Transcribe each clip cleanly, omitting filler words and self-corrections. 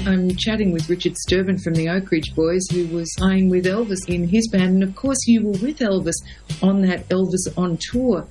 I'm chatting with Richard Sturban from the Oak Ridge Boys, who was playing with Elvis in his band. And, of course, you were with Elvis on that Elvis on Tour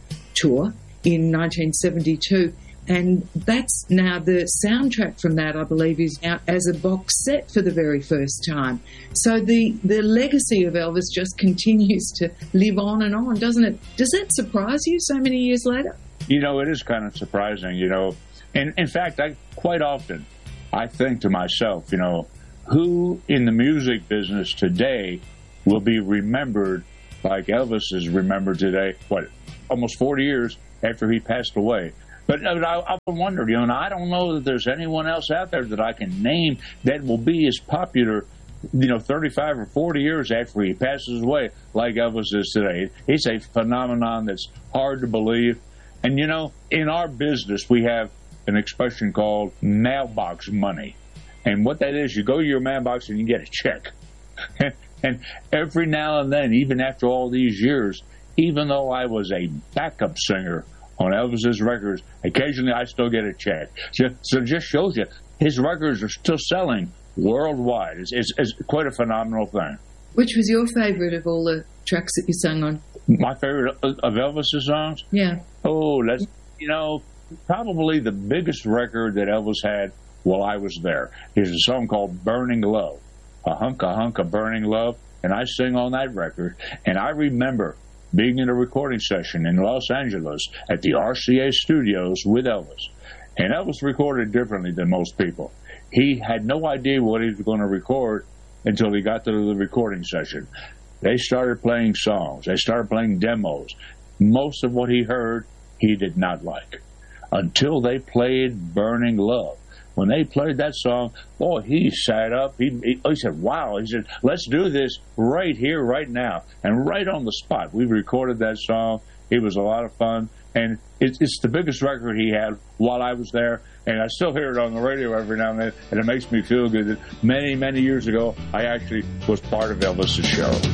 in 1972. And that's now the soundtrack from that, I believe, is out as a box set for the very first time. So the legacy of Elvis just continues to live on and on, doesn't it? Does that surprise you so many years later? You know, it is kind of surprising, you know. And in fact, quite often I think to myself, you know, who in the music business today will be remembered like Elvis is remembered today, almost 40 years after he passed away. But I wondered, you know, and I don't know that there's anyone else out there that I can name that will be as popular, you know, 35 or 40 years after he passes away like Elvis is today. He's a phenomenon that's hard to believe. And, you know, in our business, we have an expression called mailbox money. And what that is, you go to your mailbox and you get a check. And every now and then, even after all these years, even though I was a backup singer on Elvis's records, occasionally I still get a check. So it just shows you his records are still selling worldwide. It's quite a phenomenal thing. Which was your favorite of all the tracks that you sang on? My favorite of Elvis's songs? Yeah. Oh, that's, you know, probably the biggest record that Elvis had while I was there is a song called Burning Love. A hunk of burning love. And I sing on that record. And I remember being in a recording session in Los Angeles at the RCA studios with Elvis. And Elvis recorded differently than most people. He had no idea what he was going to record until he got to the recording session. They started playing songs. They started playing demos. Most of what he heard, he did not like. Until they played Burning Love. When they played that song, boy, he sat up. He said, wow. He said, let's do this right here, right now. And right on the spot, we recorded that song. It was a lot of fun. And it's the biggest record he had while I was there. And I still hear it on the radio every now and then. And it makes me feel good that many, many years ago, I actually was part of Elvis's show.